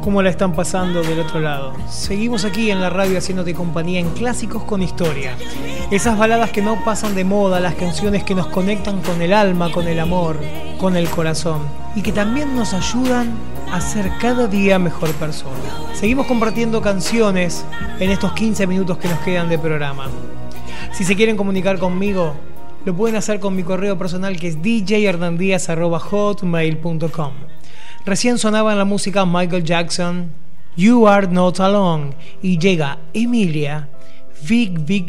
¿Cómo la están pasando del otro lado? Seguimos aquí en la radio haciéndote compañía en Clásicos con Historia. Esas baladas que no pasan de moda, las canciones que nos conectan con el alma, con el amor, con el corazón y que también nos ayudan a ser cada día mejor persona. Seguimos compartiendo canciones en estos 15 minutos que nos quedan de programa. Si se quieren comunicar conmigo, lo pueden hacer con mi correo personal que es djhernandíaz@hotmail.com. Recién sonaba en la música Michael Jackson, You Are Not Alone, y llega Emilia, Big